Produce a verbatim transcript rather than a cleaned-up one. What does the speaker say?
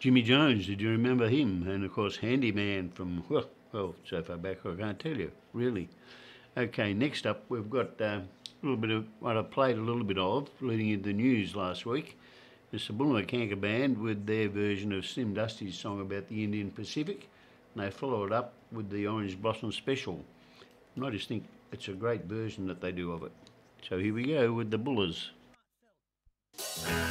Jimmy Jones, did you remember him? And of course, Handyman from, well, well so far back I can't tell you, really. Okay, next up we've got uh, a little bit of what I played a little bit of leading into the news last week. It's the Bullamakanka Band with their version of Slim Dusty's song about the Indian Pacific, and they follow it up with the Orange Blossom Special. And I just think it's a great version that they do of it. So here we go with the Bullers.